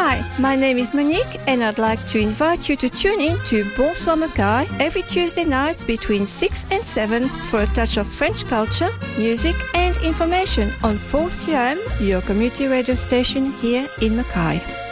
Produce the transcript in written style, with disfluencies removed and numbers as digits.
Hi, my name is Monique and I'd like to invite you to tune in to Bonsoir Mackay every Tuesday nights between 6 and 7 for a touch of French culture, music and information on 4CRM, your community radio station here in Mackay.